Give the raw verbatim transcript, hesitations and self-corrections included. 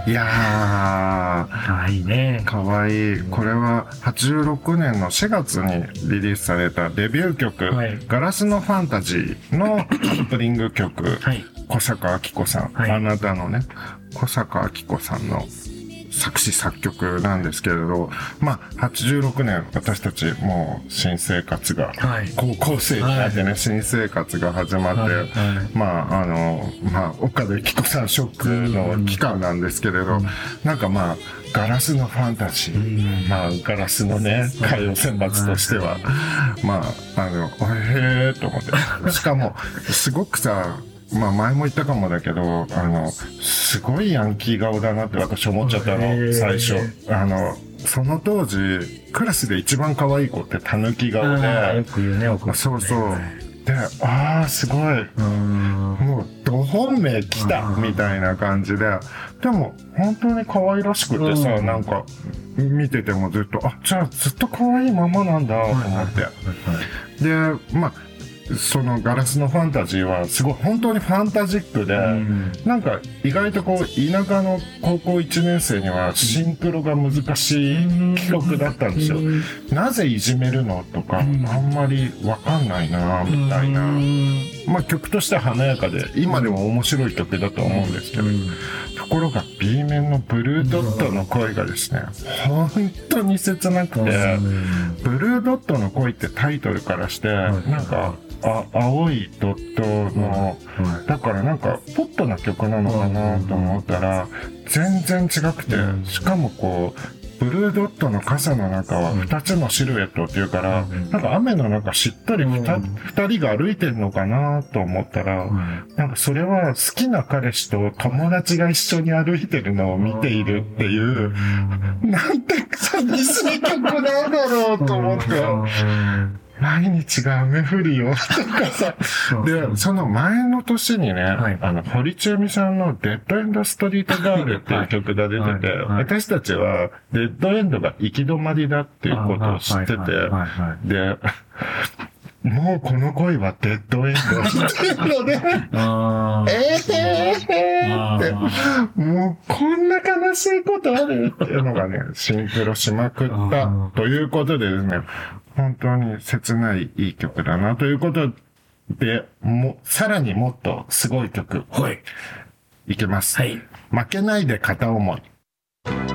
いやー、 かわいいね。 かわいい。これははちじゅうろくねんのしがつにリリースされたデビュー曲、はい、ガラスのファンタジーのカップリング曲、はい、小坂明子さん、はい、あなたのね、小坂明子さんの作詞作曲なんですけれど、まあ、はちじゅうろくねん、私たちもう新生活が、はい、高校生になってね、はい、新生活が始まって、はいはい、まあ、あの、まあ、岡部貴子さんショックの期間なんですけれど、うん、なんかまあ、ガラスのファンタジー、うん、まあ、ガラスのね、歌謡選抜としては、まあ、あの、へーと思って、しかも、すごくさ、まあ前も言ったかもだけど、あの、すごいヤンキー顔だなって私思っちゃったの、最初。あの、その当時、クラスで一番可愛い子ってタヌキ顔で。 よく言うね、怒ってね。 そうそう。で、ああ、すごい。もう、ど本命来たみたいな感じで。でも、本当に可愛らしくてさ、なんか、見ててもずっと、あ、じゃあずっと可愛いままなんだと思って。で、まあ、そのガラスのファンタジーはすごい本当にファンタジックで、うん、なんか意外とこう田舎の高校いちねん生にはシンクロが難しい企画だったんですよ。うん、なぜいじめるのとか、うん、あんまりわかんないなみたいな、うん、まあ曲としては華やかで今でも面白い曲だと思うんですけど、うん、ところが B 面のブルードットの声がですね、本当に切なくて、ブルードットの声ってタイトルからしてなんかあ、青いドットの、うん、だからなんかポップな曲なのかなと思ったら全然違くて、しかもこうブルードットの傘の中はふたつのシルエットっていうから、うん、なんか雨の中しっとり 2, 2人が歩いてるのかなと思ったら、うん、なんかそれは好きな彼氏と友達が一緒に歩いてるのを見ているっていう、うん、なんて寂しい曲なんだろうと思って、毎日が雨降りよとかさ。で、その前の年にね、はい、あの、堀ちえみさんのデッドエンドストリートガールっていう曲が出てて、はいはいはい、私たちはデッドエンドが行き止まりだっていうことを知ってて、で、もうこの恋はデッドエンドっていうので、えーって、もうこんな悲しいことあるっていうのがね、シンクロしまくったということでですね、本当に切ないいい曲だなということで、も、さらにもっとすごい曲。はい。いけます。はい。負けないで片思い。